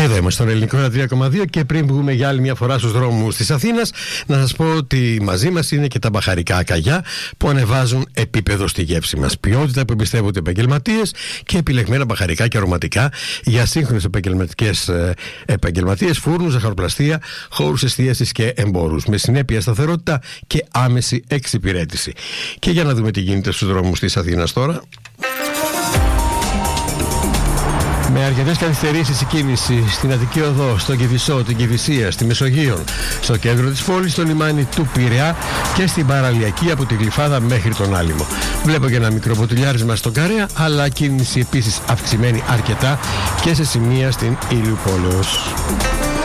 Εδώ είμαστε στον Ελληνικό 3,2 και πριν βγούμε για άλλη μια φορά στους δρόμους της Αθήνας, να σας πω ότι μαζί μας είναι και τα μπαχαρικά ακαγιά που ανεβάζουν επίπεδο στη γεύση μας. Ποιότητα που εμπιστεύονται επαγγελματίες και επιλεγμένα μπαχαρικά και αρωματικά για σύγχρονες επαγγελματίες, φούρνους, ζαχαροπλαστεία, χώρους εστίασης και εμπόρους. Με συνέπεια σταθερότητα και άμεση εξυπηρέτηση. Και για να δούμε τι γίνεται στους δρόμους της Αθήνας τώρα. Με αρκετές καθυστερήσεις η κίνηση στην Αττική Οδό, στον Κηφισό, την Κηφισία, στη Μεσογείο, στο κέντρο της πόλης, στο λιμάνι του Πειραιά και στην παραλιακή από τη Γλυφάδα μέχρι τον Άλυμο. Βλέπω και ένα μικρό ποτηλιάρισμα στον Καρέα, αλλά κίνηση επίσης αυξημένη αρκετά και σε σημεία στην Ηλιουπόλεως.